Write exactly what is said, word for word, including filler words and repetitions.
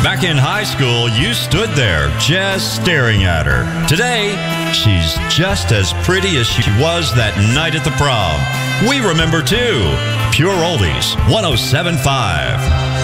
Back in high school, you stood there just staring at her. Today, she's just as pretty as she was that night at the prom. We remember too. Pure Oldies, one oh seven point five.